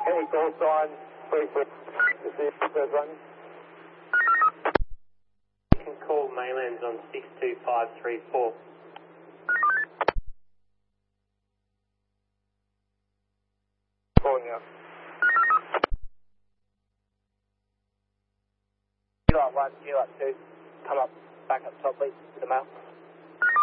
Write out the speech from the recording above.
Any call sign, please, to see if there's one. You can call mainlands on 62534. Calling out. Kilo 1, Kilo 2, come up, back up top please, to the mail.